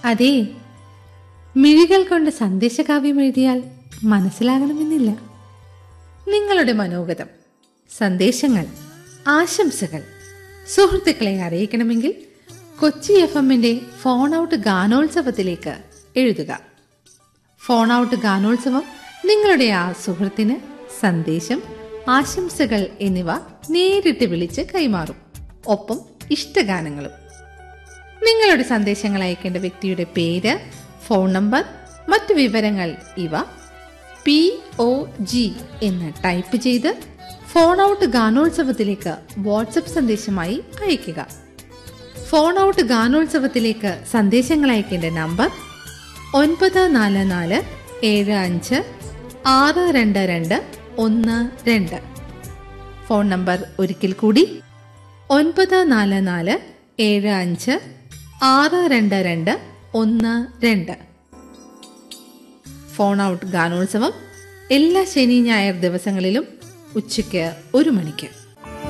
അതെ, മിഴികൾ കൊണ്ട് സന്ദേശകാവ്യം എഴുതിയാൽ മനസ്സിലാകണമെന്നില്ല. നിങ്ങളുടെ മനോഗതം, സന്ദേശങ്ങൾ, ആശംസകൾ സുഹൃത്തുക്കളെ അറിയിക്കണമെങ്കിൽ കൊച്ചി FM-ന്റെ ഫോൺ ഔട്ട് ഗാനോത്സവത്തിലേക്ക് എഴുതുക. ഫോൺ ഔട്ട് ഗാനോത്സവം നിങ്ങളുടെ ആ സുഹൃത്തിന് സന്ദേശം, ആശംസകൾ എന്നിവ നേരിട്ട് വിളിച്ച് കൈമാറും. ഒപ്പം ഇഷ്ടഗാനങ്ങളും. നിങ്ങളുടെ സന്ദേശങ്ങൾ അയക്കേണ്ട വ്യക്തിയുടെ പേര്, ഫോൺ നമ്പർ, മറ്റു വിവരങ്ങൾ ഇവ POG എന്ന് ടൈപ്പ് ചെയ്ത് ഫോൺ ഔട്ട് ഗാനോത്സവത്തിലേക്ക് വാട്സപ്പ് സന്ദേശമായി അയയ്ക്കുക. ഫോൺ ഔട്ട് ഗാനോത്സവത്തിലേക്ക് സന്ദേശങ്ങൾ അയക്കേണ്ട നമ്പർ 9445562212. ഫോൺ നമ്പർ ഒരിക്കൽ കൂടി 9445562212. ഫോൺ ഔട്ട് ഗാനോത്സവം എല്ലാ ശനി ഞായർ ദിവസങ്ങളിലും ഉച്ചയ്ക്ക് 1 മണിക്ക്.